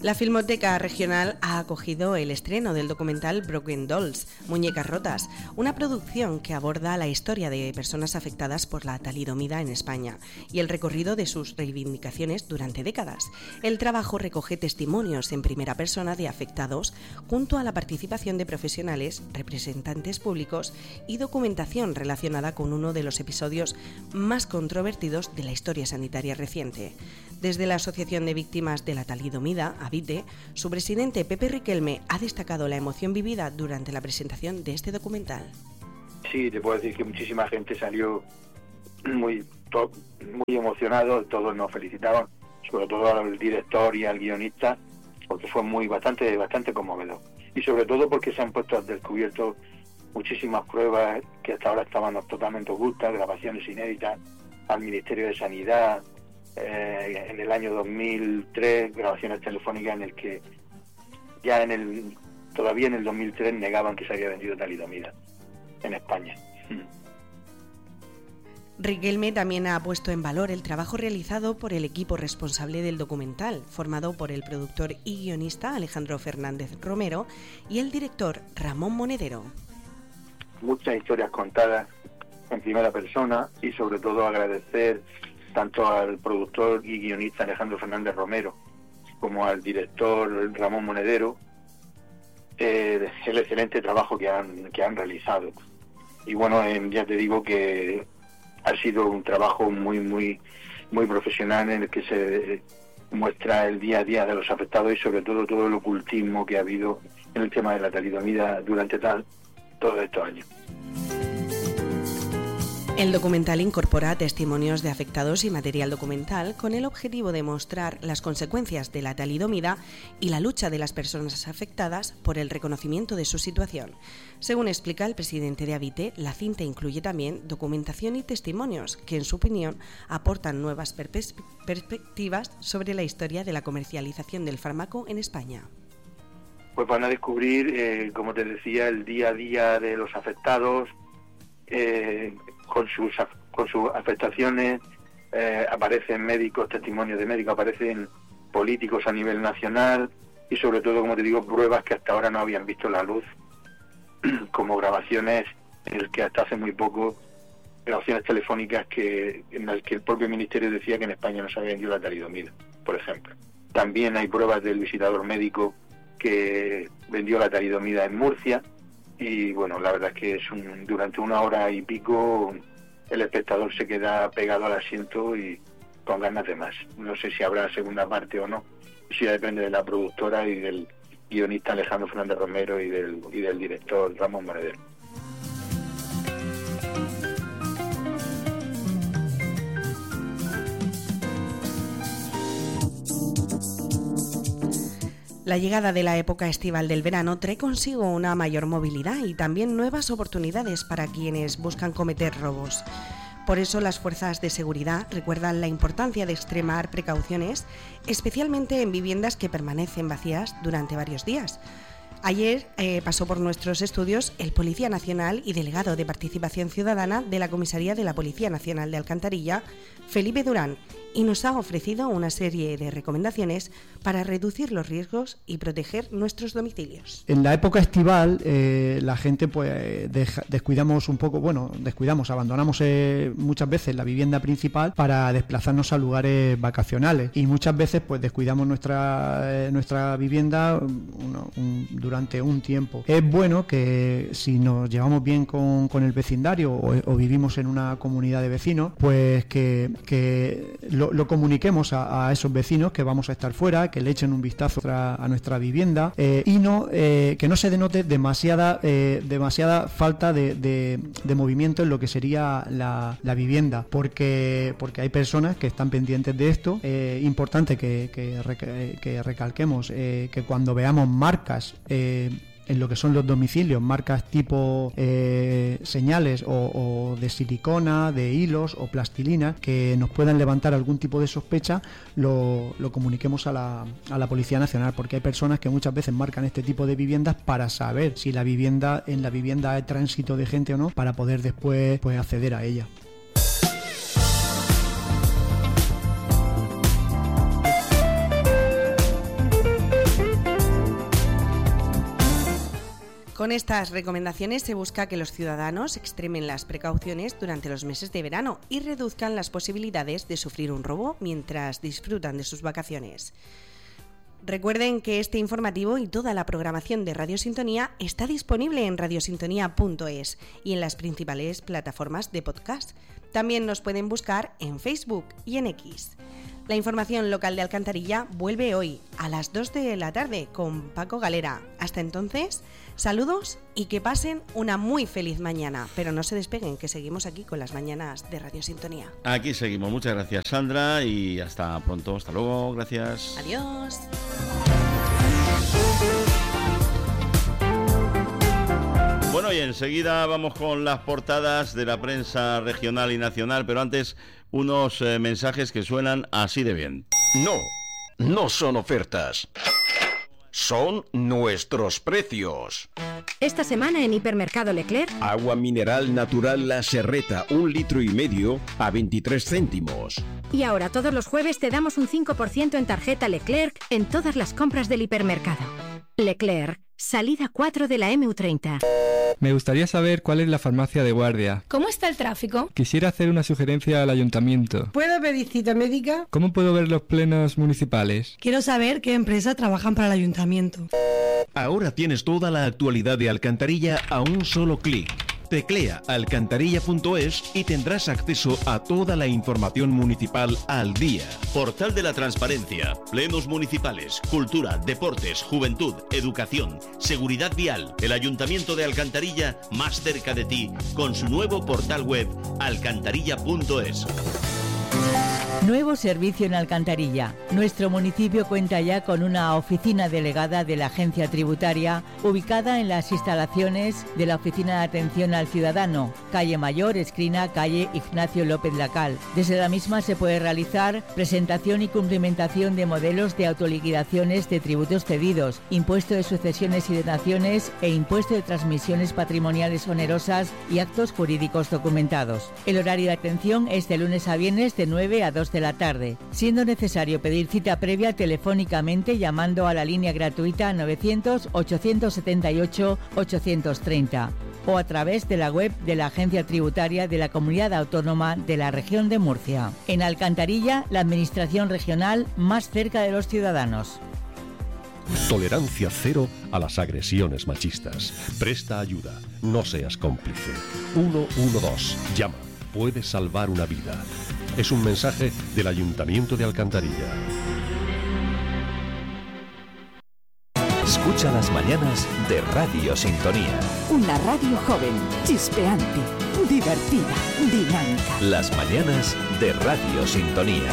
La Filmoteca Regional ha acogido el estreno del documental Broken Dolls, Muñecas Rotas, una producción que aborda la historia de personas afectadas por la talidomida en España y el recorrido de sus reivindicaciones durante décadas. El trabajo recoge testimonios en primera persona de afectados, junto a la participación de profesionales, representantes públicos y documentación relacionada con uno de los episodios más controvertidos de la historia sanitaria reciente. Desde la Asociación de Víctimas de la Talidomida, AVITE, su presidente Pepe Riquelme ha destacado la emoción vivida durante la presentación de este documental. Sí, te puedo decir que muchísima gente salió muy emocionado, todos nos felicitaban, sobre todo al director y al guionista, porque fue bastante conmovedor. Y sobre todo porque se han puesto al descubierto muchísimas pruebas que hasta ahora estaban totalmente ocultas, grabaciones inéditas al Ministerio de Sanidad, en el año 2003, grabaciones telefónicas en el que todavía en el 2003 negaban que se había vendido talidomida en España. Riquelme también ha puesto en valor el trabajo realizado por el equipo responsable del documental, formado por el productor y guionista Alejandro Fernández Romero y el director Ramón Monedero. Muchas historias contadas en primera persona y sobre todo agradecer tanto al productor y guionista Alejandro Fernández Romero como al director Ramón Monedero el excelente trabajo que han realizado. Y bueno, ya te digo que ha sido un trabajo muy profesional en el que se muestra el día a día de los afectados y sobre todo el ocultismo que ha habido en el tema de la talidomida durante todos estos años. El documental incorpora testimonios de afectados y material documental con el objetivo de mostrar las consecuencias de la talidomida y la lucha de las personas afectadas por el reconocimiento de su situación. Según explica el presidente de AVITE, la cinta incluye también documentación y testimonios que, en su opinión, aportan nuevas perspectivas sobre la historia de la comercialización del fármaco en España. Pues van a descubrir, como te decía, el día a día de los afectados, con sus afectaciones, aparecen médicos, testimonios de médicos, aparecen políticos a nivel nacional y sobre todo, como te digo, pruebas que hasta ahora no habían visto la luz, como grabaciones en las que hasta hace muy poco, grabaciones telefónicas en las que el propio ministerio decía que en España no se había vendido la talidomida, por ejemplo. También hay pruebas del visitador médico que vendió la talidomida en Murcia. Y bueno, la verdad es que durante 1 hora y pico el espectador se queda pegado al asiento y con ganas de más. No sé si habrá segunda parte o no, eso ya depende de la productora y del guionista Alejandro Fernández Romero y del director Ramón Monedero. La llegada de la época estival del verano trae consigo una mayor movilidad y también nuevas oportunidades para quienes buscan cometer robos. Por eso las fuerzas de seguridad recuerdan la importancia de extremar precauciones, especialmente en viviendas que permanecen vacías durante varios días. Ayer pasó por nuestros estudios el Policía Nacional y delegado de Participación Ciudadana de la Comisaría de la Policía Nacional de Alcantarilla, Felipe Durán, y nos ha ofrecido una serie de recomendaciones para reducir los riesgos y proteger nuestros domicilios. En la época estival la gente pues descuidamos, abandonamos muchas veces la vivienda principal para desplazarnos a lugares vacacionales y muchas veces pues descuidamos nuestra vivienda durante un tiempo. Es bueno que si nos llevamos bien con el vecindario o vivimos en una comunidad de vecinos, pues que lo comuniquemos a esos vecinos que vamos a estar fuera, que le echen un vistazo a nuestra vivienda y que no se denote demasiada falta de movimiento en lo que sería la vivienda, porque hay personas que están pendientes de esto. Importante que recalquemos que cuando veamos marcas en lo que son los domicilios, marcas tipo señales o de silicona, de hilos o plastilina que nos puedan levantar algún tipo de sospecha, lo comuniquemos a la Policía Nacional, porque hay personas que muchas veces marcan este tipo de viviendas para saber si en la vivienda hay tránsito de gente o no, para poder después pues acceder a ella. Con estas recomendaciones se busca que los ciudadanos extremen las precauciones durante los meses de verano y reduzcan las posibilidades de sufrir un robo mientras disfrutan de sus vacaciones. Recuerden que este informativo y toda la programación de Radio Sintonía está disponible en radiosintonía.es y en las principales plataformas de podcast. También nos pueden buscar en Facebook y en X. La información local de Alcantarilla vuelve hoy a las 2 de la tarde con Paco Galera. Hasta entonces, saludos y que pasen una muy feliz mañana. Pero no se despeguen, que seguimos aquí con las mañanas de Radio Sintonía. Aquí seguimos. Muchas gracias, Sandra, y hasta pronto. Hasta luego. Gracias. Adiós. Bueno, y enseguida vamos con las portadas de la prensa regional y nacional, pero antes unos mensajes que suenan así de bien. No son ofertas. Son nuestros precios. Esta semana en Hipermercado Leclerc. Agua mineral natural La Serreta, 1,5 litros a 23 céntimos. Y ahora todos los jueves te damos un 5% en tarjeta Leclerc en todas las compras del hipermercado. Leclerc, salida 4 de la MU30. Me gustaría saber cuál es la farmacia de guardia. ¿Cómo está el tráfico? Quisiera hacer una sugerencia al ayuntamiento. ¿Puedo pedir cita médica? ¿Cómo puedo ver los plenos municipales? Quiero saber qué empresas trabajan para el ayuntamiento. Ahora tienes toda la actualidad de Alcantarilla a un solo clic. Teclea alcantarilla.es y tendrás acceso a toda la información municipal al día. Portal de la Transparencia, plenos municipales, cultura, deportes, juventud, educación, seguridad vial. El Ayuntamiento de Alcantarilla más cerca de ti con su nuevo portal web alcantarilla.es. Nuevo servicio en Alcantarilla. Nuestro municipio cuenta ya con una oficina delegada de la Agencia Tributaria ubicada en las instalaciones de la Oficina de Atención al Ciudadano, calle Mayor, esquina calle Ignacio López Lacal. Desde la misma se puede realizar presentación y cumplimentación de modelos de autoliquidaciones de tributos cedidos, impuesto de sucesiones y donaciones e impuesto de transmisiones patrimoniales onerosas y actos jurídicos documentados. El horario de atención es de lunes a viernes de 9 a 2 de la tarde, siendo necesario pedir cita previa telefónicamente llamando a la línea gratuita 900-878-830 o a través de la web de la Agencia Tributaria de la Comunidad Autónoma de la Región de Murcia. En Alcantarilla, la administración regional más cerca de los ciudadanos. Tolerancia cero a las agresiones machistas. Presta ayuda, no seas cómplice. 112, llama, puedes salvar una vida. Es un mensaje del Ayuntamiento de Alcantarilla. Escucha las mañanas de Radio Sintonía. Una radio joven, chispeante, divertida, dinámica. Las mañanas de Radio Sintonía.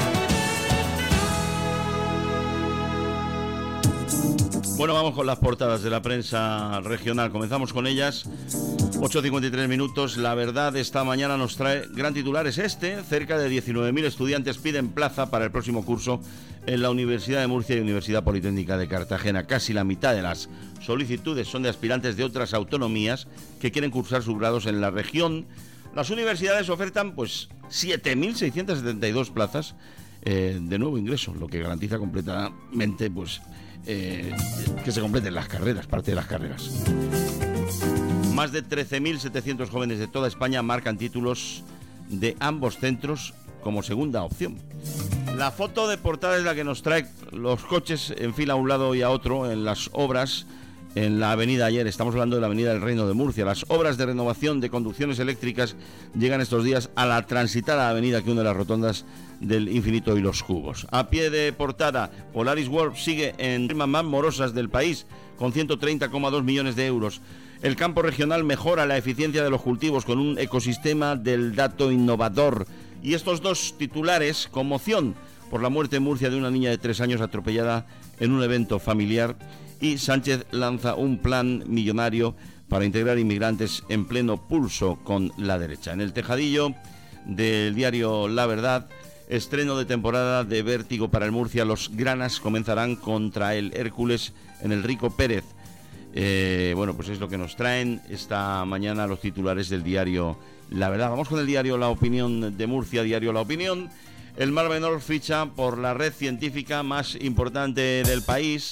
Bueno, vamos con las portadas de la prensa regional. Comenzamos con ellas. 8:53 minutos. La Verdad esta mañana nos trae gran titular. Es este. Cerca de 19.000 estudiantes piden plaza para el próximo curso en la Universidad de Murcia y Universidad Politécnica de Cartagena. Casi la mitad de las solicitudes son de aspirantes de otras autonomías que quieren cursar sus grados en la región. Las universidades ofertan pues 7.672 plazas de nuevo ingreso, lo que garantiza completamente pues que se completen las carreras, parte de las carreras. Más de 13.700 jóvenes de toda España marcan títulos de ambos centros como segunda opción. La foto de portada es la que nos trae los coches en fila a un lado y a otro en las obras en la avenida Ayer. Estamos hablando de la avenida del Reino de Murcia. Las obras de renovación de conducciones eléctricas llegan estos días a la transitada avenida que une las rotondas del Infinito y los Cubos. A pie de portada, Polaris World sigue en las más morosas del país con 130,2 millones de euros. El campo regional mejora la eficiencia de los cultivos con un ecosistema del dato innovador. Y estos dos titulares: conmoción por la muerte en Murcia de una niña de 3 años atropellada en un evento familiar, y Sánchez lanza un plan millonario para integrar inmigrantes en pleno pulso con la derecha. En el tejadillo del diario La Verdad, estreno de temporada de Vértigo para el Murcia. Los granas comenzarán contra el Hércules en el Rico Pérez. Bueno, pues es lo que nos traen esta mañana los titulares del diario La Verdad. Vamos con el diario La Opinión de Murcia. Diario La Opinión. El Mar Menor ficha por la red científica más importante del país.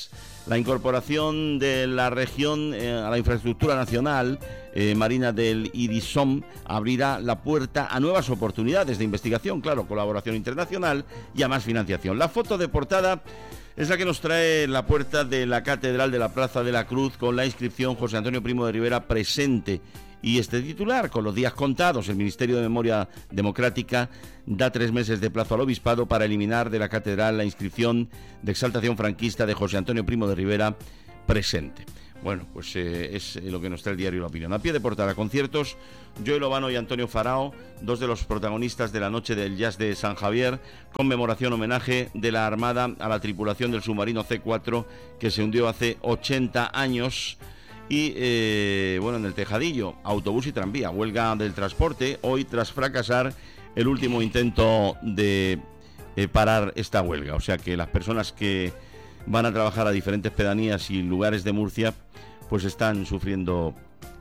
La incorporación de la región a la infraestructura nacional marina del IRISOM abrirá la puerta a nuevas oportunidades de investigación, claro, colaboración internacional y a más financiación. La foto de portada es la que nos trae la puerta de la Catedral de la Plaza de la Cruz con la inscripción José Antonio Primo de Rivera presente. Y este titular, con los días contados, el Ministerio de Memoria Democrática da 3 meses de plazo al Obispado para eliminar de la Catedral la inscripción de exaltación franquista de José Antonio Primo de Rivera presente. Bueno, pues es lo que nos trae el diario La Opinión. A pie de portada, conciertos, Joel Lobano y Antonio Farao, 2 de los protagonistas de la noche del jazz de San Javier, conmemoración, homenaje de la Armada a la tripulación del submarino C4 que se hundió hace 80 años. Y, bueno, en el Tejadillo, autobús y tranvía, huelga del transporte, hoy tras fracasar el último intento de parar esta huelga. O sea que las personas que van a trabajar a diferentes pedanías y lugares de Murcia, pues están sufriendo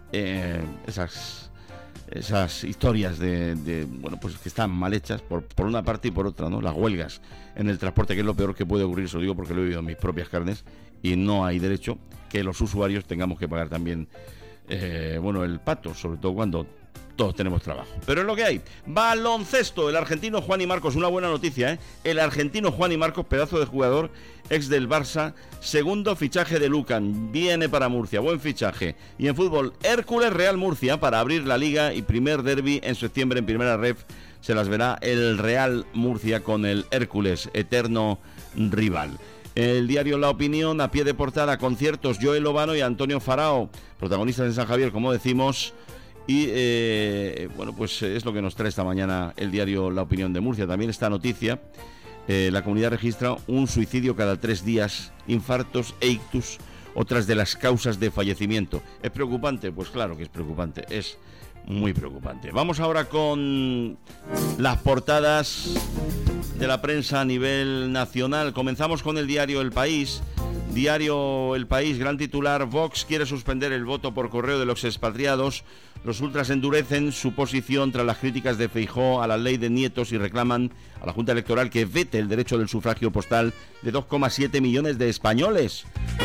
esas historias de bueno, pues que están mal hechas por una parte y por otra, ¿no? Las huelgas en el transporte, que es lo peor que puede ocurrir, se lo digo porque lo he vivido en mis propias carnes, y no hay derecho que los usuarios tengamos que pagar también bueno, el pato, sobre todo cuando todos tenemos trabajo. Pero es lo que hay. Baloncesto, el argentino Juan y Marcos, una buena noticia, ¿eh? El argentino Juan y Marcos, pedazo de jugador, ex del Barça, segundo fichaje de Lucan, viene para Murcia, buen fichaje. Y en fútbol, Hércules Real Murcia para abrir la liga y primer derbi en septiembre en primera ref. Se las verá el Real Murcia con el Hércules, eterno rival. El diario La Opinión, a pie de portada, conciertos, Joel Lobano y Antonio Farao, protagonistas en San Javier, como decimos. Y bueno, pues es lo que nos trae esta mañana el diario La Opinión de Murcia. También esta noticia, la comunidad registra un suicidio cada 3 días, infartos e ictus, otras de las causas de fallecimiento. ¿Es preocupante? Pues claro que es preocupante, es muy preocupante. Vamos ahora con las portadas de la prensa a nivel nacional. Comenzamos con el diario El País. Diario El País, gran titular, Vox quiere suspender el voto por correo de los expatriados. Los ultras endurecen su posición tras las críticas de Feijóo a la ley de nietos y reclaman a la Junta Electoral que vete el derecho del sufragio postal de 2,7 millones de españoles.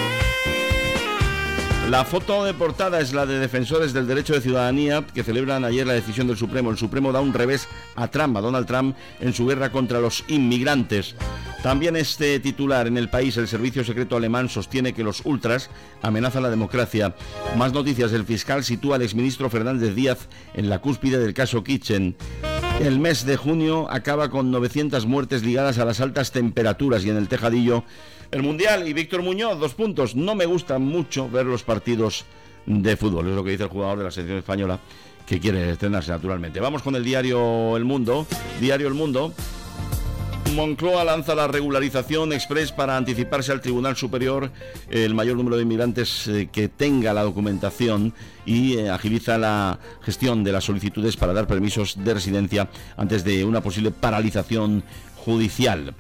La foto de portada es la de defensores del derecho de ciudadanía que celebran ayer la decisión del Supremo. El Supremo da un revés a Trump, a Donald Trump, en su guerra contra los inmigrantes. También este titular en El País, el servicio secreto alemán sostiene que los ultras amenazan la democracia. Más noticias, el fiscal sitúa al exministro Fernández Díaz en la cúspide del caso Kitchen. El mes de junio acaba con 900 muertes ligadas a las altas temperaturas y en el Tejadillo el Mundial. Y Víctor Muñoz, 2 puntos. No me gusta mucho ver los partidos de fútbol, es lo que dice el jugador de la selección española que quiere estrenarse naturalmente. Vamos con el diario El Mundo. Diario El Mundo. Moncloa lanza la regularización express para anticiparse al Tribunal Superior el mayor número de inmigrantes que tenga la documentación y agiliza la gestión de las solicitudes para dar permisos de residencia antes de una posible paralización judicial.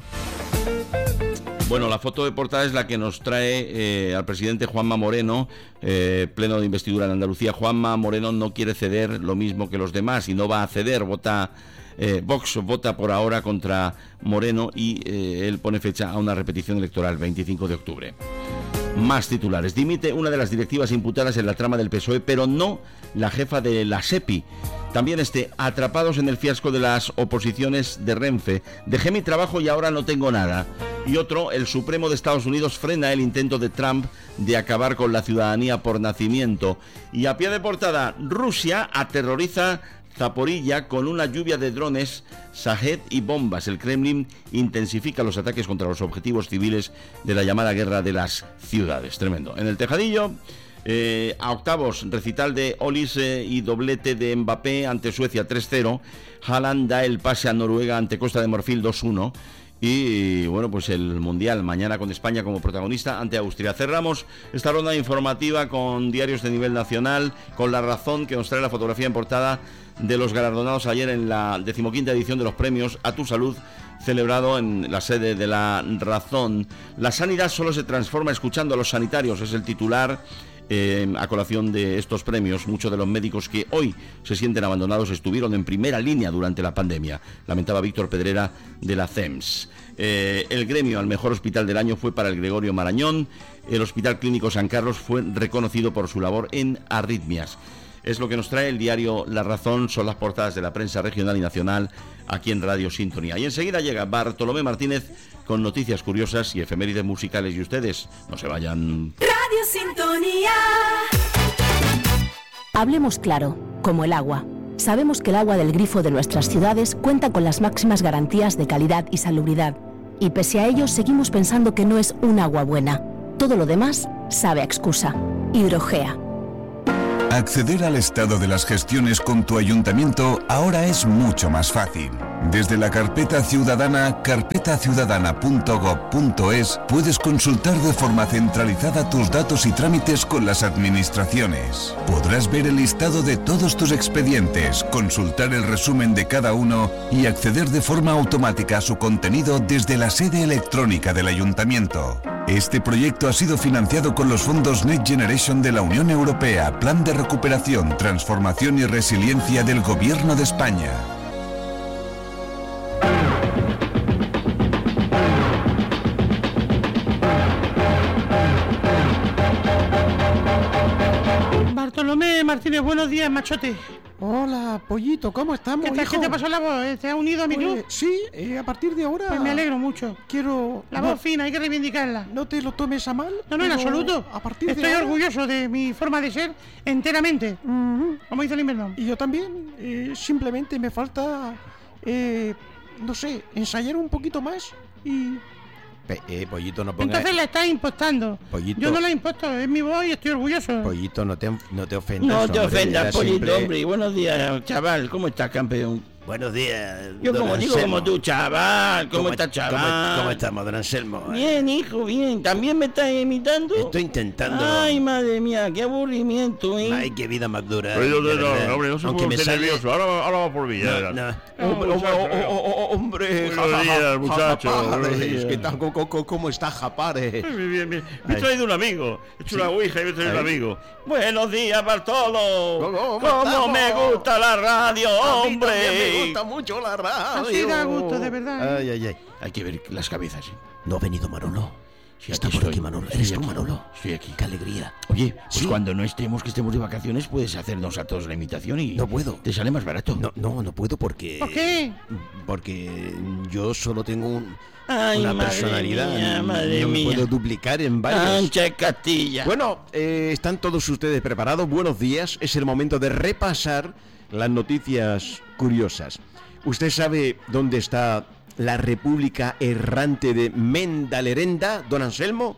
Bueno, la foto de portada es la que nos trae al presidente Juanma Moreno, pleno de investidura en Andalucía. Juanma Moreno no quiere ceder lo mismo que los demás y no va a ceder, Vox vota por ahora contra Moreno y él pone fecha a una repetición electoral, 25 de octubre. Más titulares. Dimite una de las directivas imputadas en la trama del PSOE, pero no la jefa de la SEPI. También atrapados en el fiasco de las oposiciones de Renfe. Dejé mi trabajo y ahora no tengo nada. Y otro, el Supremo de Estados Unidos frena el intento de Trump de acabar con la ciudadanía por nacimiento. Y a pie de portada, Rusia aterroriza Zaporilla con una lluvia de drones, Shahed y bombas. El Kremlin intensifica los ataques contra los objetivos civiles de la llamada guerra de las ciudades. Tremendo. En el Tejadillo, a octavos, recital de Olise y doblete de Mbappé ante Suecia 3-0. Haaland da el pase a Noruega ante Costa de Marfil 2-1. Y bueno, pues el Mundial mañana con España como protagonista ante Austria. Cerramos esta ronda informativa con diarios de nivel nacional, con La Razón, que nos trae la fotografía en portada de los galardonados ayer en la 15ª edición de los premios A Tu Salud, celebrado en la sede de La Razón. La sanidad solo se transforma escuchando a los sanitarios, es el titular A colación de estos premios, muchos de los médicos que hoy se sienten abandonados estuvieron en primera línea durante la pandemia, lamentaba Víctor Pedrera de la CEMS. El gremio al mejor hospital del año fue para el Gregorio Marañón. El Hospital Clínico San Carlos fue reconocido por su labor en arritmias. Es lo que nos trae el diario La Razón, son las portadas de la prensa regional y nacional aquí en Radio Sintonía. Y enseguida llega Bartolomé Martínez con noticias curiosas y efemérides musicales, y ustedes no se vayan. Radio Sintonía. Hablemos claro, como el agua. Sabemos que el agua del grifo de nuestras ciudades cuenta con las máximas garantías de calidad y salubridad, y pese a ello seguimos pensando que no es un agua buena. Todo lo demás sabe a excusa. Hidrogea. Acceder al estado de las gestiones con tu ayuntamiento ahora es mucho más fácil. Desde la carpeta ciudadana, carpetaciudadana.gov.es, puedes consultar de forma centralizada tus datos y trámites con las administraciones. Podrás ver el listado de todos tus expedientes, consultar el resumen de cada uno y acceder de forma automática a su contenido desde la sede electrónica del ayuntamiento. Este proyecto ha sido financiado con los fondos Next Generation de la Unión Europea, Plan de Recuperación, Transformación y Resiliencia del Gobierno de España. Bartolomé Martínez, buenos días, machote. Hola, pollito, ¿cómo estamos, ¿Qué te pasó la voz? ¿Te has unido a mi club? Sí, a partir de ahora... Pues me alegro mucho. Quiero... La voz fina, hay que reivindicarla. No te lo tomes a mal. No, en absoluto. A partir de Estoy ahora... orgulloso de mi forma de ser enteramente. Como dice el invernón. Y yo también. Simplemente me falta... no sé, ensayar un poquito más y... Pollito, no pongas... Entonces la estás impostando. Pollito. Yo no la imposto, es mi voz y estoy orgulloso. Pollito, no te ofendas. No te hombre, ofendas, Pollito, simple... hombre. Buenos días, chaval. ¿Cómo estás, campeón? Buenos días. Yo como digo, Anselmo. como tú, chaval. ¿Cómo estás, chaval? ¿Cómo estamos, don Anselmo? Bien, hijo, bien. ¿También me estás imitando? Estoy intentando. Ay, madre mía, qué aburrimiento, ¿eh? Ay, qué vida más dura. Hombre, no se Aunque puede me ser sale... nervioso. Ahora va por mí. Hombre. Buenos días, muchacho. Es que ¿cómo está Japare? Bien. Me he traído un amigo. He hecho una ouija y me he traído un amigo. Buenos días, Bartolo. ¿Cómo me gusta la radio, hombre? Me gusta mucho la radio. Así da gusto, de verdad. Ay. Hay que ver las cabezas. No ha venido Manolo. Sí, está por aquí Manolo. ¿Eres tú, Manolo? Estoy aquí. Qué alegría. Oye, pues sí. Cuando no estemos, que estemos de vacaciones, puedes hacernos a todos la imitación y... No puedo. ¿Te sale más barato? No puedo porque... ¿Por qué? Porque yo solo tengo Ay, una madre personalidad. Mía, madre yo me mía. puedo duplicar en varios. Sánchez Castilla. Bueno, ¿están todos ustedes preparados? Buenos días. Es el momento de repasar las noticias curiosas. ¿Usted sabe dónde está la República Errante de Mendalerenda, don Anselmo?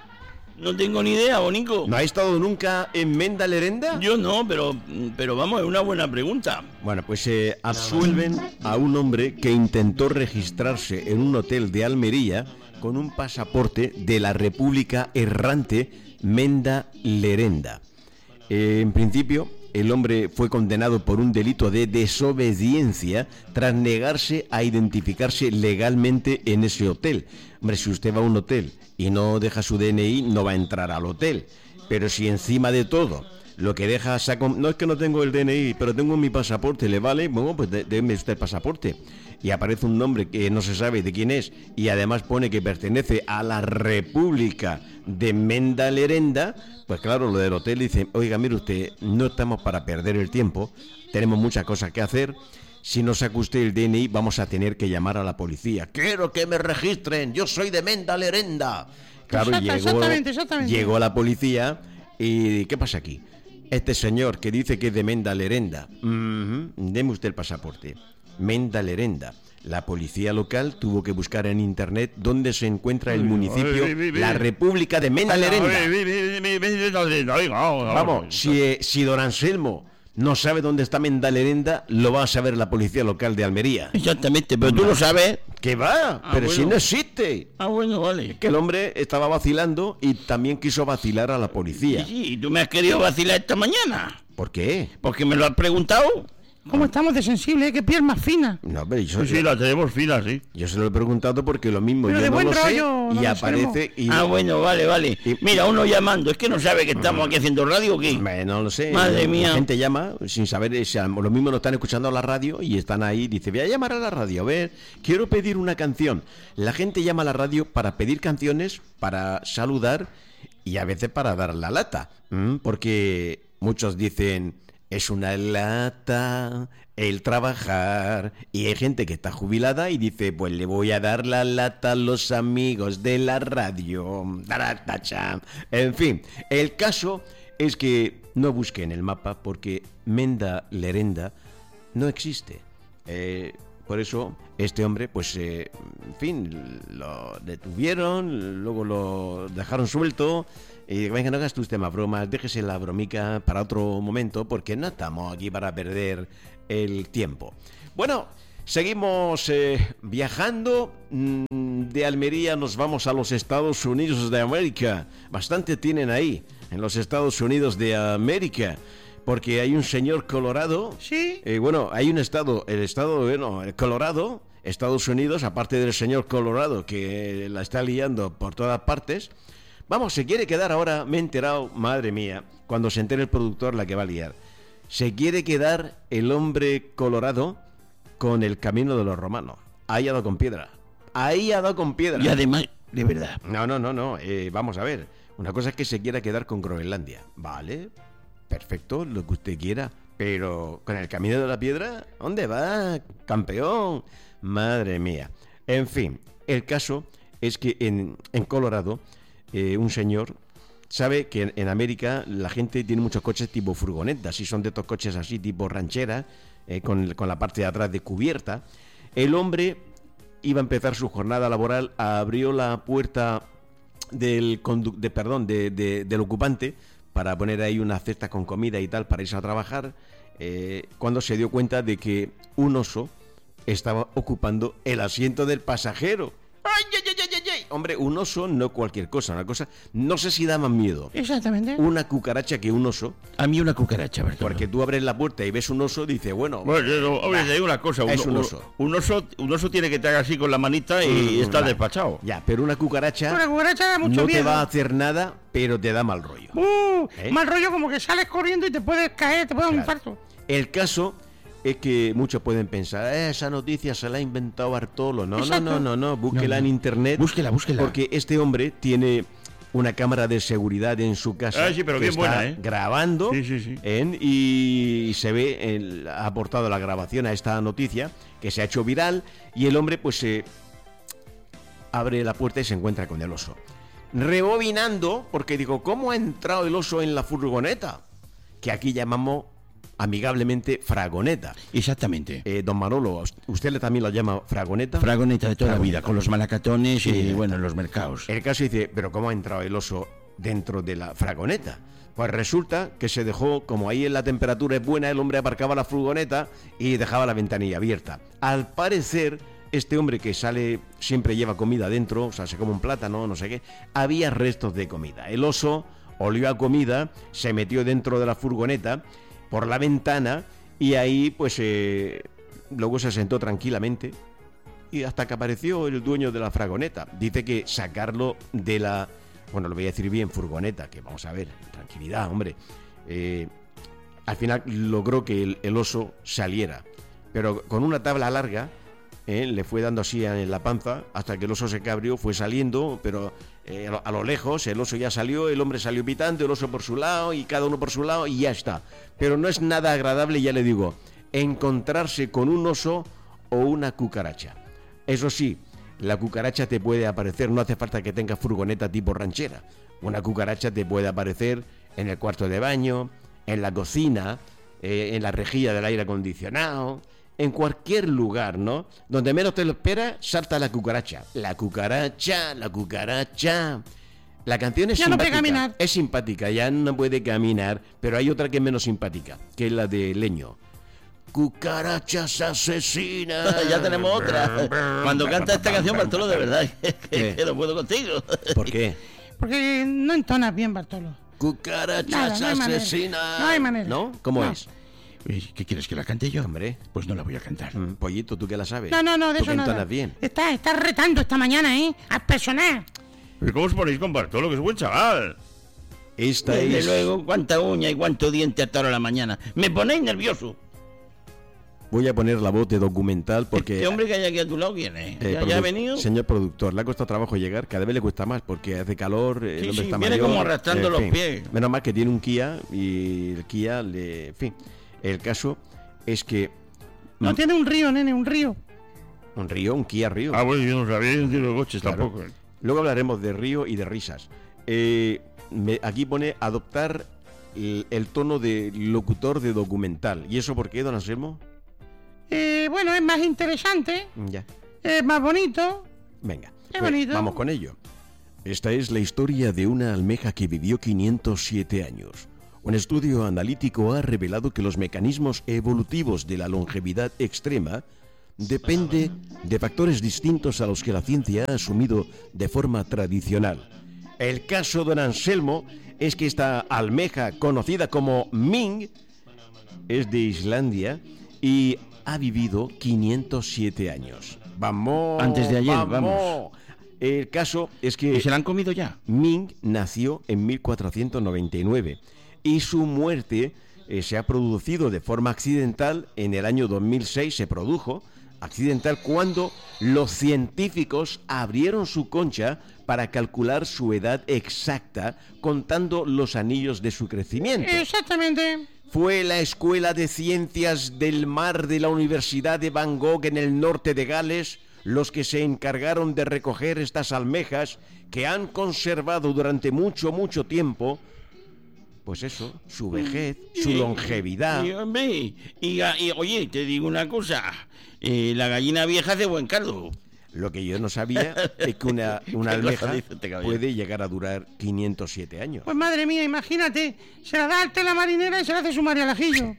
No tengo ni idea, Bonico. ¿No ha estado nunca en Mendalerenda? Yo no, pero vamos, es una buena pregunta. Bueno, pues absuelven a un hombre que intentó registrarse en un hotel de Almería con un pasaporte de la República Errante Mendalerenda. En principio, el hombre fue condenado por un delito de desobediencia tras negarse a identificarse legalmente en ese hotel. Hombre, si usted va a un hotel y no deja su DNI, no va a entrar al hotel. Pero si encima de todo lo que deja no es que no tengo el DNI, pero tengo mi pasaporte, ¿le vale? Bueno, pues déme usted el pasaporte. Y aparece un nombre que no se sabe de quién es y además pone que pertenece a la República de Mendalerenda. Pues claro, lo del hotel dice, oiga, mire usted, no estamos para perder el tiempo, tenemos muchas cosas que hacer. Si no saca usted el DNI, vamos a tener que llamar a la policía. ¡Quiero que me registren! ¡Yo soy de Mendalerenda! Claro, Exactamente. llegó la policía y ¿qué pasa aquí? Este señor que dice que es de Mendalerenda. Deme usted el pasaporte. Mendalerenda. La policía local tuvo que buscar en internet dónde se encuentra el municipio, la República de Mendalerenda. Vamos, si don Anselmo no sabe dónde está Mendalerenda, lo va a saber la policía local de Almería. Exactamente, pero tú lo sabes. ¿Qué va? Pero bueno. si no existe. Bueno, vale. Es que el hombre estaba vacilando y también quiso vacilar a la policía. Sí, tú me has querido vacilar esta mañana. ¿Por qué? Porque me lo has preguntado. ¿Cómo estamos de sensible? ¿Qué piel más fina? No, pero yo, Sí, la tenemos fina, sí. Yo se lo he preguntado porque lo mismo, Pero yo de no buen lo sé rollo, y no lo aparece y... Bueno, vale. Mira, uno llamando, es que no sabe que estamos aquí haciendo radio o qué. No lo sé. Madre mía. La gente llama sin saber, lo mismo lo están escuchando a la radio y están ahí, dice, voy a llamar a la radio, a ver, quiero pedir una canción. La gente llama a la radio para pedir canciones, para saludar y a veces para dar la lata, porque muchos dicen, es una lata el trabajar, y hay gente que está jubilada y dice, pues le voy a dar la lata a los amigos de la radio. En fin, el caso es que no busque en el mapa porque Menda Lerenda no existe. Por eso este hombre, pues, en fin, lo detuvieron, luego lo dejaron suelto. Y venga, no hagas tus temas bromas, déjese la bromica para otro momento, porque no estamos aquí para perder el tiempo. Bueno, seguimos viajando. De Almería nos vamos a los Estados Unidos de América. Bastante tienen ahí, en los Estados Unidos de América. Porque hay un señor Colorado. Sí. Bueno, hay un estado, el Colorado, Estados Unidos, aparte del señor Colorado que la está liando por todas partes. Vamos, se quiere quedar ahora, me he enterado, madre mía, cuando se entere el productor la que va a liar. Se quiere quedar el hombre Colorado con el camino de los romanos. Ahí ha dado con piedra. Y además, de verdad. No. Vamos a ver. Una cosa es que se quiera quedar con Groenlandia. Vale, perfecto, lo que usted quiera. Pero con el camino de la piedra, ¿dónde va, campeón? Madre mía. En fin, el caso es que en Colorado, un señor sabe que en América la gente tiene muchos coches tipo furgonetas, y son de estos coches así tipo ranchera, con la parte de atrás descubierta. El hombre iba a empezar su jornada laboral, abrió la puerta del ocupante para poner ahí una cesta con comida y tal para irse a trabajar, cuando se dio cuenta de que un oso estaba ocupando el asiento del pasajero. ¡Ay! Hombre, un oso no cualquier cosa, una cosa, no sé si da más miedo. Exactamente. Una cucaracha que un oso. A mí una cucaracha, ¿verdad? Porque tú abres la puerta y ves un oso, dice, bueno... Hombre, te digo una cosa. Es un oso. Un oso tiene que te haga así con la manita y está despachado. Ya, pero una cucaracha da mucho no miedo. te va a hacer nada, pero te da mal rollo. Mal rollo, como que sales corriendo y te puedes caer, te puede dar un infarto. El caso es que muchos pueden pensar, esa noticia se la ha inventado Bartolo. No, búsquela en internet. Búsquela. Porque este hombre tiene una cámara de seguridad en su casa. Sí, pero que bien está buena, grabando. Sí. Y se ve, ha aportado la grabación a esta noticia, que se ha hecho viral, y el hombre pues abre la puerta y se encuentra con el oso. Rebobinando, porque digo, ¿cómo ha entrado el oso en la furgoneta? Que aquí llamamos amigablemente fragoneta. Exactamente. Don Manolo, ¿usted también lo llama fragoneta? Fragoneta de toda la vida, con los malacatones y bueno, en los mercados. El caso dice, ¿pero cómo ha entrado el oso dentro de la fragoneta? Pues resulta que se dejó, como ahí en la temperatura es buena, el hombre aparcaba la furgoneta y dejaba la ventanilla abierta. Al parecer, este hombre que sale siempre lleva comida dentro, o sea, se come un plátano, no sé qué, había restos de comida. El oso olió a comida, se metió dentro de la furgoneta por la ventana y ahí pues luego se sentó tranquilamente y hasta que apareció el dueño de la fragoneta. Dice que sacarlo de la, bueno, lo voy a decir bien, furgoneta, que vamos a ver, tranquilidad, hombre. Al final logró que el oso saliera, pero con una tabla larga le fue dando así en la panza hasta que el oso se cabrió, fue saliendo, pero a lo lejos el oso ya salió, el hombre salió pitando, el oso por su lado y cada uno por su lado y ya está. Pero no es nada agradable, ya le digo, encontrarse con un oso o una cucaracha. Eso sí, la cucaracha te puede aparecer, no hace falta que tengas furgoneta tipo ranchera. Una cucaracha te puede aparecer en el cuarto de baño, en la cocina, en la rejilla del aire acondicionado, en cualquier lugar, ¿no? Donde menos te lo esperas, salta la cucaracha. La cucaracha. La canción es ya simpática. No puede caminar. Es simpática, ya no puede caminar, pero hay otra que es menos simpática, que es la de Leño. Cucarachas asesinas. Ya tenemos otra. Cuando canta esta canción, Bartolo, de verdad, que no puedo contigo. ¿Por qué? Porque no entonas bien, Bartolo. Cucarachas asesinas. No hay manera. ¿No? ¿Cómo es? ¿Qué quieres, que la cante yo? Hombre. Pues no la voy a cantar. Pollito, ¿tú qué la sabes? No, de ¿Tú eso nada. entonas bien? Estás retando esta mañana, al personal. ¿Pero cómo os ponéis con Bartolo, que es buen chaval? Desde luego, cuánta uña y cuánto diente hasta ahora a la mañana. Me ponéis nervioso. Voy a poner la voz de documental porque... Este hombre que hay aquí a tu lado, ¿quién es? ¿Ya ha venido? Señor productor, le ha costado trabajo llegar, cada vez le cuesta más porque hace calor, el hombre está viene mayor, como arrastrando los pies. Menos mal que tiene un Kia y el Kia le... En fin, el caso es que... No tiene un río, nene, un río. ¿Un río? ¿Un Kia río? Ah, bueno, yo no sabía, yo no entiendo coches tampoco. Luego hablaremos de río y de risas. Aquí pone adoptar el tono de locutor de documental. ¿Y eso por qué, don Anselmo? Bueno, es más interesante. Ya. Es más bonito. Venga, es bonito. Vamos con ello. Esta es la historia de una almeja que vivió 507 años. Un estudio analítico ha revelado que los mecanismos evolutivos de la longevidad extrema depende de factores distintos a los que la ciencia ha asumido de forma tradicional. El caso de don Anselmo es que esta almeja, conocida como Ming, es de Islandia y ha vivido 507 años. ¡Vamos! Antes de ayer, vamos. El caso es que... ¿Y se la han comido ya? Ming nació en 1499 y su muerte se ha producido de forma accidental. En el año 2006 se produjo accidental cuando los científicos abrieron su concha para calcular su edad exacta contando los anillos de su crecimiento. Exactamente. Fue la Escuela de Ciencias del Mar de la Universidad de Bangor en el norte de Gales los que se encargaron de recoger estas almejas que han conservado durante mucho tiempo, pues eso, su vejez, su longevidad. Y oye, te digo una cosa, la gallina vieja hace buen caldo. Lo que yo no sabía es que una almeja puede llegar a durar 507 años. Pues madre mía, imagínate, se la da al tela marinera y se la hace sumar al ajillo.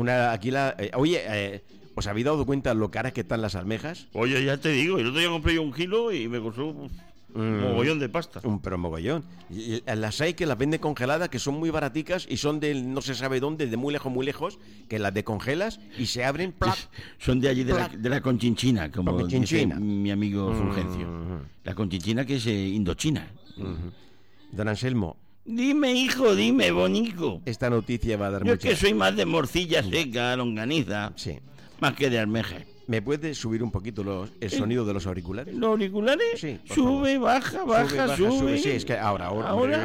¿Os habéis dado cuenta lo caras que están las almejas? Oye, ya te digo, el otro día compré yo 1 kilo y me costó un mogollón de pasta. Pero mogollón. Y las hay que las venden congeladas, que son muy baraticas y son del no se sabe dónde, de muy lejos, que las descongelas y se abren, ¡plac! Son de allí, de la Conchinchina, como dice mi amigo Fulgencio. La Conchinchina, que es Indochina. Don Anselmo. Dime, hijo, dime, bonico. Esta noticia va a dar Yo mucha... es que soy más de morcilla seca, longaniza. Sí. Más que de almeja. ¿Me puedes subir un poquito el sonido de los auriculares? ¿Los auriculares? Sí. Sube, baja, sube. Sí, es que ahora. ¿Ahora?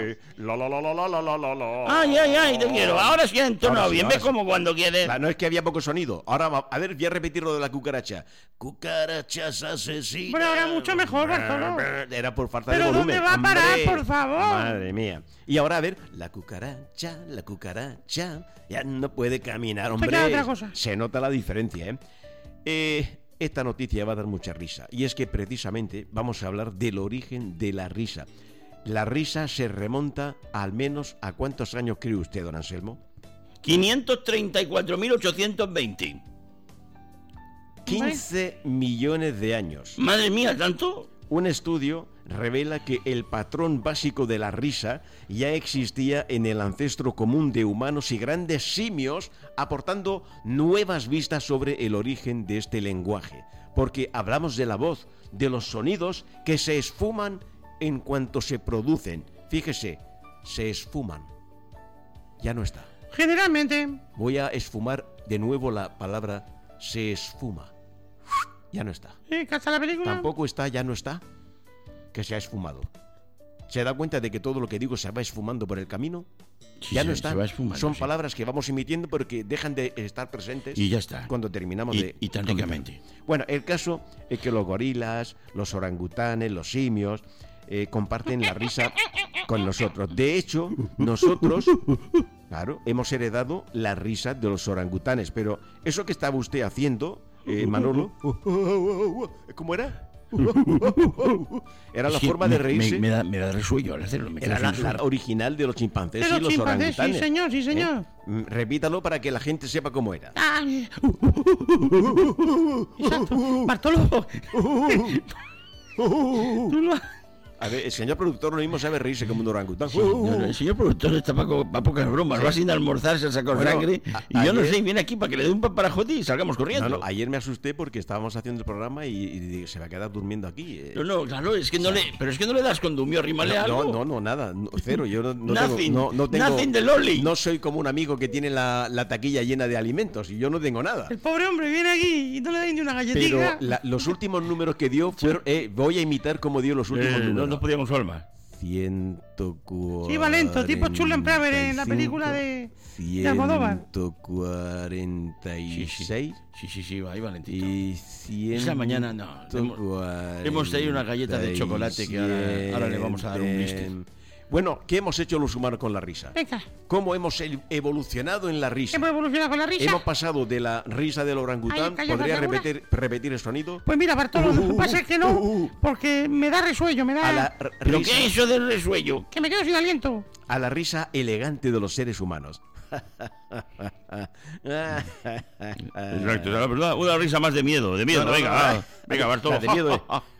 Ay, te quiero. Ahora sí entono bien. ¿Ves como cuando quieres? No es que había poco sonido. Ahora, a ver, voy a repetir lo de la cucaracha. Cucarachas asesinas. Pero ahora mucho mejor, Bartolo. Era por falta de ¿Pero volumen. dónde va a parar, por favor? Madre mía. Y ahora, a ver, la cucaracha, ya no puede caminar, hombre. Otra cosa. Se nota la diferencia, Esta noticia va a dar mucha risa. Y es que precisamente vamos a hablar del origen de la risa. La risa se remonta al menos a ¿cuántos años cree usted, don Anselmo? 534.820. 15 millones de años. Madre mía, ¿tanto? Un estudio revela que el patrón básico de la risa ya existía en el ancestro común de humanos y grandes simios, aportando nuevas vistas sobre el origen de este lenguaje. Porque hablamos de la voz, de los sonidos que se esfuman en cuanto se producen. Fíjese, se esfuman. Ya no está. Generalmente. Voy a esfumar de nuevo la palabra se esfuma. Ya no está. ¿Qué está la película? Tampoco está, ya no está. Que se ha esfumado. ¿Se da cuenta de que todo lo que digo se va esfumando por el camino? Sí, ya no está. Son sí. Palabras que vamos emitiendo porque dejan de estar presentes. Y ya está. Cuando terminamos y tan ricamente. Bueno, el caso es que los gorilas, los orangutanes, los simios comparten la risa con nosotros. De hecho, nosotros, claro, hemos heredado la risa de los orangutanes. Pero eso que estaba usted haciendo, Manolo, ¿cómo era? Era la forma de reírse. Me da resuello al hacerlo. Era la original de los chimpancés y los orangutanes. Sí, señor. Repítalo para que la gente sepa cómo era. Exacto. Bartolo. A ver, el señor productor lo mismo sabe reírse como un orangután. Sí, el señor productor está para pocas bromas. Va sin almorzar, se sacó sangre. Y yo no sé, viene aquí para que le dé un paparajote y salgamos corriendo. No, ayer me asusté porque estábamos haciendo el programa y se va a quedar durmiendo aquí. No, claro, es que no le... Pero es que no le das condumio, rímale algo. No, nada, cero. Yo no nothing, tengo... Nothing de Loli. No soy como un amigo que tiene la taquilla llena de alimentos y yo no tengo nada. El pobre hombre viene aquí y no le da ni una galletita. Pero los últimos números que dio fueron... voy a imitar como dio los últimos números. No podíamos más. 140. Sí, va lento, tipo Chulen Praver en la película de Almodóvar. 146. Sí, va ahí valentito. Y 100. Esa mañana hemos traído una galleta de chocolate que ahora le vamos a dar un blister. Bueno, ¿qué hemos hecho los humanos con la risa? Venga. ¿Cómo hemos evolucionado en la risa? ¿Hemos evolucionado con la risa? Hemos pasado de la risa del orangután. ¿Podría repetir el sonido? Pues mira, Bartolo, lo que pasa es que no, porque me da resuello, me da... ¿Pero qué es eso del resuello? Que me quedo sin aliento. A la risa elegante de los seres humanos. Exacto, la verdad, una risa más de miedo, venga, Bartolo. De miedo.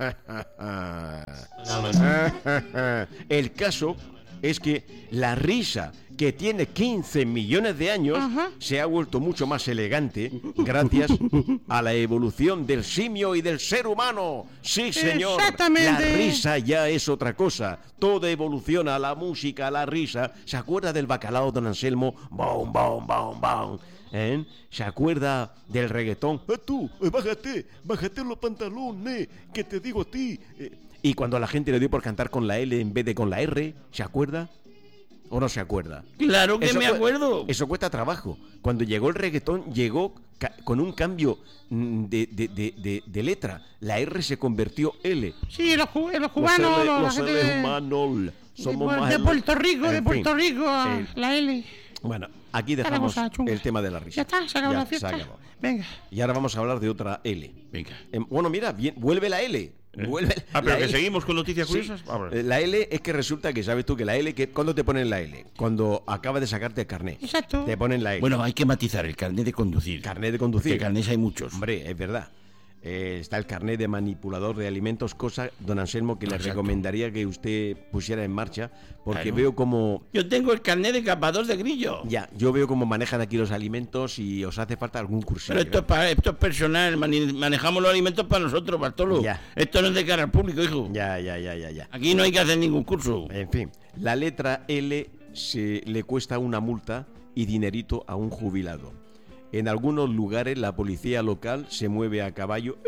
El caso es que la risa, que tiene 15 millones de años, se ha vuelto mucho más elegante gracias a la evolución del simio y del ser humano. Sí, señor. Exactamente. La risa ya es otra cosa. Todo evoluciona, la música, la risa. ¿Se acuerda del bacalao, don Anselmo? Bom, bom, bom, bom. ¿Se acuerda del reggaetón? Tú, bájate los pantalones, que te digo a ti. Y cuando a la gente le dio por cantar con la L en vez de con la R, ¿se acuerda? ¿O no se acuerda? Claro que me acuerdo. Eso cuesta trabajo. Cuando llegó el reggaetón, llegó con un cambio de letra. La R se convirtió L. Sí, los cubanos... Los seres humanos somos más... De Puerto Rico, la L. Bueno, aquí dejamos el tema de la risa. Ya está, se acabó la fiesta. Venga. Y ahora vamos a hablar de otra L. Venga. Bueno, mira, vuelve la L. Pero que seguimos con noticias curiosas. Sí. La L es que resulta que, ¿sabes tú que la L, ¿cuándo te ponen la L? Cuando acabas de sacarte el carnet. Exacto. Te ponen la L. Bueno, hay que matizar el carnet de conducir. Carnet de conducir. Que carnets hay muchos. Hombre, es verdad. Está el carnet de manipulador de alimentos, cosa, don Anselmo, que le recomendaría que usted pusiera en marcha, porque veo como... Yo tengo el carnet de capador de grillo. Ya, yo veo cómo manejan aquí los alimentos y os hace falta algún cursillo. Pero esto es personal, manejamos los alimentos para nosotros, Bartolo. Ya. Esto no es de cara al público, hijo. Ya. Aquí no hay que hacer ningún curso. En fin, la letra L le cuesta una multa y dinerito a un jubilado. En algunos lugares la policía local se mueve a caballo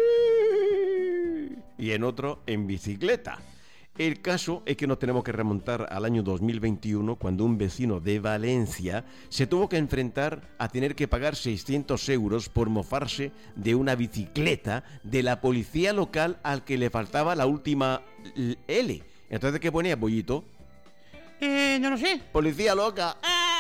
y en otros en bicicleta. El caso es que nos tenemos que remontar al año 2021, cuando un vecino de Valencia se tuvo que enfrentar a tener que pagar 600 euros por mofarse de una bicicleta de la policía local al que le faltaba la última L. Entonces, ¿qué ponía, Pollito? No lo sé. Policía loca.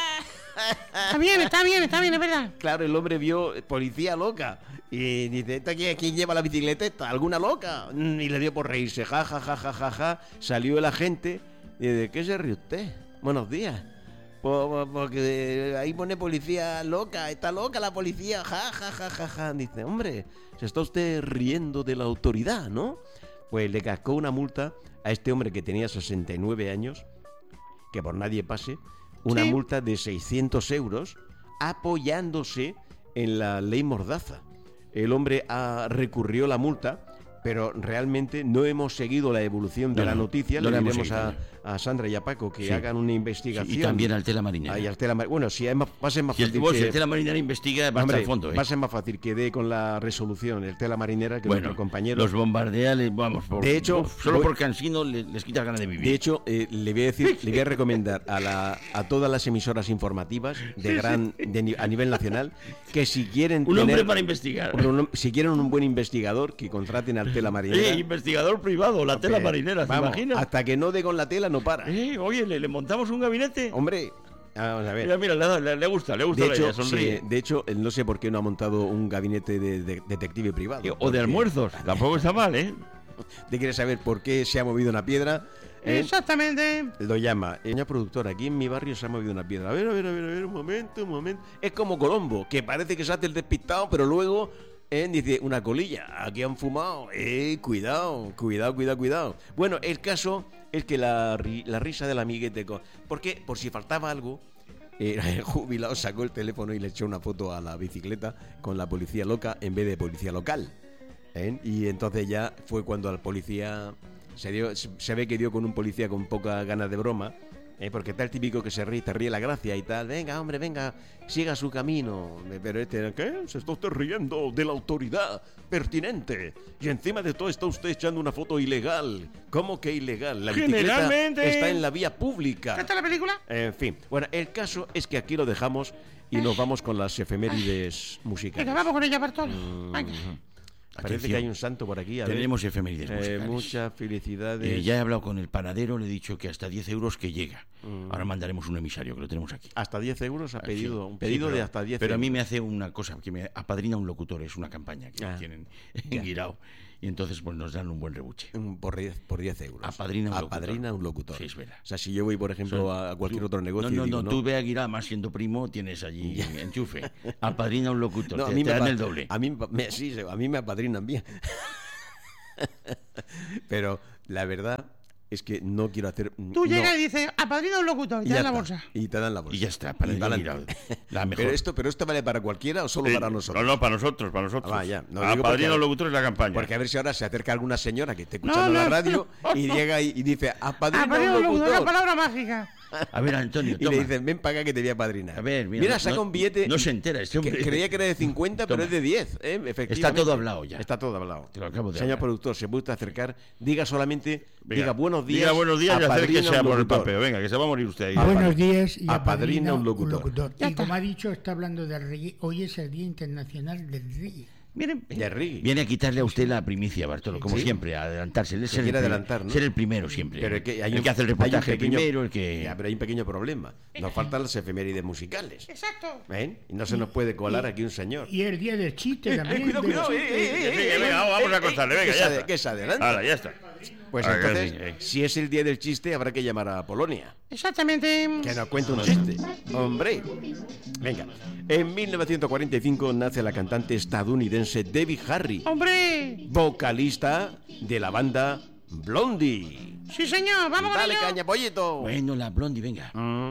Está bien, es verdad. Claro, el hombre vio policía loca y dice, ¿quién lleva la bicicleta? ¿Alguna loca? Y le dio por reírse, ja. Salió el agente y dice, ¿qué se ríe usted? Buenos días. Porque ahí pone policía loca, está loca la policía, ja. Dice, hombre, se está usted riendo de la autoridad, ¿no? Pues le cascó una multa a este hombre que tenía 69 años, que por nadie pase, una multa de 600 euros apoyándose en la ley Mordaza. El hombre recurrió la multa, pero realmente no hemos seguido la evolución de la noticia. Le diremos a Sandra y a Paco que hagan una investigación. Sí, y también al Tela Marinera. Bueno, si va a ser más fácil. Si el Tela Marinera investiga, va hasta el fondo. Va a ser más fácil que dé con la resolución el Tela Marinera que nuestro compañero. Los bombardea, de hecho, solo por cansino les quita ganas de vivir. De hecho, le voy a recomendar a todas las emisoras informativas a nivel nacional que si quieren un hombre para investigar. Si quieren un buen investigador, que contraten al Tela Marinera. Investigador privado, la Tela Marinera, ¿se imagina? Hasta que no dé con la tela no para. Oye, ¿le montamos un gabinete? Hombre, vamos a ver. Mira, le gusta de la idea, sonríe. De hecho, no sé por qué no ha montado un gabinete de detective privado. O de almuerzos, tampoco está mal, ¿eh? ¿Te quieres saber por qué se ha movido una piedra? Exactamente. Lo llama. Señor productor, aquí en mi barrio se ha movido una piedra. A ver, un momento. Es como Colombo, que parece que se hace el despistado, pero luego... dice, una colilla, aquí han fumado, cuidado. Bueno, el caso es que la risa del amiguete... Porque, por si faltaba algo, el jubilado sacó el teléfono y le echó una foto a la bicicleta con la policía loca en vez de policía local. Y entonces ya fue cuando al policía... Se ve que dio con un policía con pocas ganas de broma, porque está el típico que se ríe, te ríe la gracia y tal. Venga, hombre, venga, siga su camino. Pero ¿qué? Se está usted riendo de la autoridad pertinente. Y encima de todo está usted echando una foto ilegal. ¿Cómo que ilegal? La bicicleta está en la vía pública. ¿Qué tal la película? En fin, bueno, el caso es que aquí lo dejamos y nos vamos con las efemérides musicales. Venga, vamos con ella, Bartolo. Venga. Parece que hay un santo por aquí. Tenemos efemérides musicales. Muchas felicidades. Ya he hablado con el panadero, le he dicho que hasta 10 euros que llega. Ahora mandaremos un emisario, que lo tenemos aquí. Hasta 10 euros ha pedido, un pedido de hasta 10 euros. Pero a mí me hace una cosa, que me apadrina un locutor, es una campaña que tienen en Guirao. Y entonces pues nos dan un buen rebuche. Por 10 euros. Apadrina un locutor. Sí, es verdad. O sea, si yo voy, por ejemplo, a cualquier otro negocio... No, tú ve a Guirao, más siendo primo, tienes allí enchufe. Apadrina un locutor, te dan el doble. A mí me apadrinan bien. Pero la verdad es que no quiero hacer... Tú llegas y dices, apadrina un locutor, y te dan la bolsa. Y te dan la bolsa. Y ya está, para la mejor. ¿Pero esto vale para cualquiera o solo para nosotros? No, para nosotros. Vaya. Apadrina un locutor es la campaña. Porque a ver si ahora se acerca alguna señora que esté escuchando la radio y llega y dice, apadrina un locutor. Una palabra mágica. A ver, Antonio, toma. Y le dicen, ven para acá que te voy a padrinar. A ver, mira, saca un billete. No se entera este hombre. Creía que era de 50, pero es de 10, efectivamente. Está todo hablado ya. Está todo hablado. Te lo acabo de Señor hablar. productor, se puede acercar, diga solamente, diga buenos días. Diga buenos días y acérquese por el papel. Venga, que se va a morir usted ahí. Buenos días y apadrina un locutor. Y como ha dicho, está hablando del reggae. Hoy es el Día Internacional del Reggae. Miren, viene a quitarle a usted la primicia, Bartolo, como siempre, a adelantarse. Ser el primero siempre. Pero que el que hace el reportaje primero, el que... Ya, pero hay un pequeño problema. Nos faltan las efemérides musicales. Exacto. ¿Ven? Y no se nos puede colar aquí un señor. Y el día del chiste también. Cuidado. Venga, vamos a contarle, venga, ya está. Que se adelante. Ahora, ya está. Pues entonces, si es el día del chiste, habrá que llamar a Polonia. Exactamente. Que nos cuente un chiste. Hombre. Venga. En 1945 nace la cantante estadounidense Debbie Harry. ¡Hombre! Vocalista de la banda Blondie. Sí, señor. Vamos con ello. Dale caña, pollito. Bueno, la Blondie, venga.